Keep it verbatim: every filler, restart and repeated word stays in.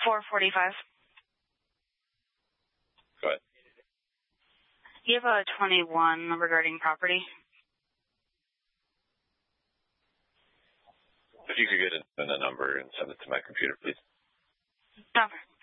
four forty-five. Go ahead. You have a twenty-one regarding property. If you could get in the number and send it to my computer, please. Okay.